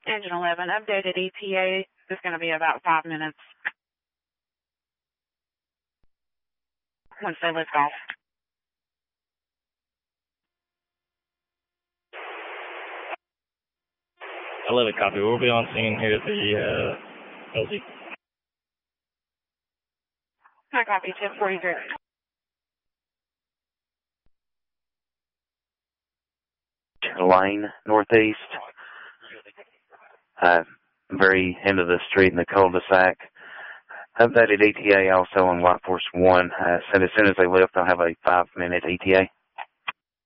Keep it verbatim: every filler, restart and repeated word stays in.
Engine eleven, updated E T A is going to be about five minutes once they lift off. eleven, copy. We'll be on scene here at the uh, L Z. I copy, ten forty-three. Lane, northeast. Uh, very end of the street in the cul-de-sac. Updated E T A also on White Force one. Uh, so as soon as they lift, they'll have a five-minute E T A.